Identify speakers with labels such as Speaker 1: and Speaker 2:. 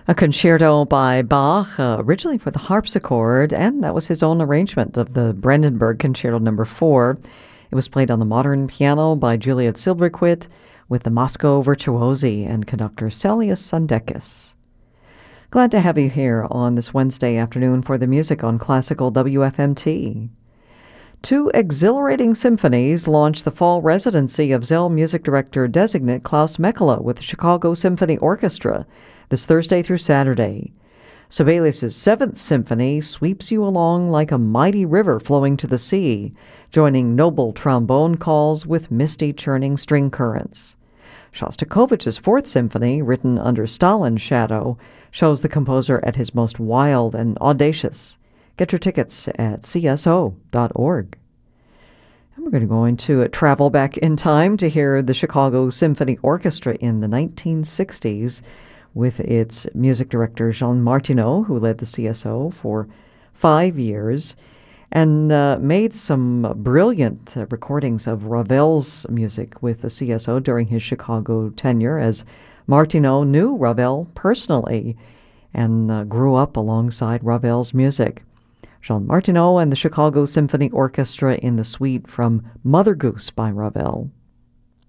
Speaker 1: A concerto by Bach, originally for the harpsichord, and that was his own arrangement of the Brandenburg Concerto No. 4. It was played on the modern piano by Juliet Silberquit with the Moscow Virtuosi and conductor Celius Sandekis. Glad to have you here on this Wednesday afternoon for the music on Classical WFMT. Two exhilarating symphonies launched the fall residency of Zell music director designate Klaus Mekela with the Chicago Symphony Orchestra this Thursday through Saturday. Sibelius' Seventh Symphony sweeps you along like a mighty river flowing to the sea, joining noble trombone calls with misty churning string currents. Shostakovich's Fourth Symphony, written under Stalin's shadow, shows the composer at his most wild and audacious. Get your tickets at cso.org. And we're going to travel back in time to hear the Chicago Symphony Orchestra in the 1960s with its music director Jean Martineau, who led the CSO for 5 years and made some brilliant recordings of Ravel's music with the CSO during his Chicago tenure, as Martineau knew Ravel personally and grew up alongside Ravel's music. Jean Martineau and the Chicago Symphony Orchestra in the suite from Mother Goose by Ravel.